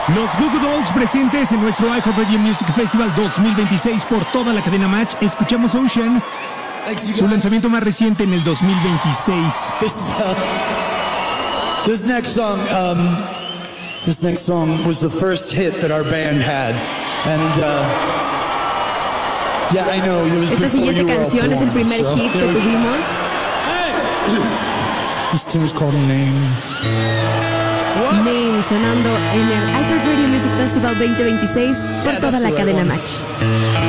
Los Goo Goo Dolls presentes en nuestro iHeartRadio Music Festival 2026 por toda la cadena Match. Escuchamos Ocean, su lanzamiento más reciente en el 2026. This next song was the first hit that our band had, and yeah, I know it was. Esta siguiente canción es el primer hit que tuvimos. This tune is called Name. Name, sonando en el iHeartRadio Music Festival 2026 por toda la cadena Match.